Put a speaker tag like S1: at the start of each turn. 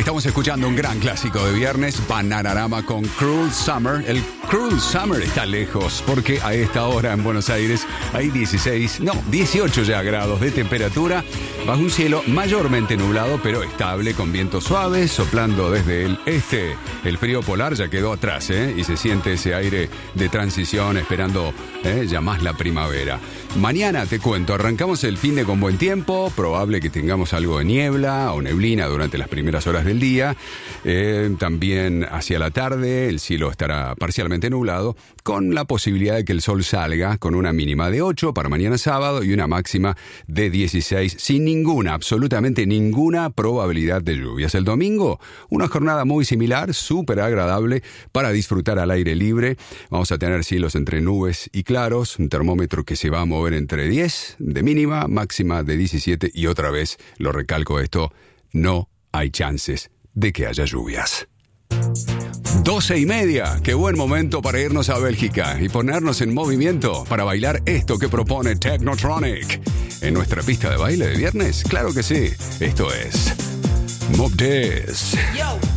S1: Estamos escuchando un gran clásico de viernes, Bananarama con Cruel Summer. El Cruel Summer está lejos porque a esta hora en Buenos Aires hay 18 ya grados de temperatura bajo un cielo mayormente nublado pero estable con vientos suaves soplando desde el este. El frío polar ya quedó atrás y se siente ese aire de transición esperando ya más la primavera. Mañana te cuento, arrancamos el fin de con buen tiempo, probable que tengamos algo de niebla o neblina durante las primeras horas del día. También hacia la tarde el cielo estará parcialmente nublado, con la posibilidad de que el sol salga con una mínima de 8 para mañana sábado y una máxima de 16, sin absolutamente ninguna probabilidad de lluvias. El domingo, una jornada muy similar, súper agradable para disfrutar al aire libre. Vamos a tener cielos entre nubes y claros, un termómetro que se va a mover entre 10 de mínima, máxima de 17 y otra vez, lo recalco esto, no hay chances de que haya lluvias. 12:30, qué buen momento para irnos a Bélgica y ponernos en movimiento para bailar esto que propone Technotronic. En nuestra pista de baile de viernes, claro que sí, esto es Mob Days.
S2: Yo.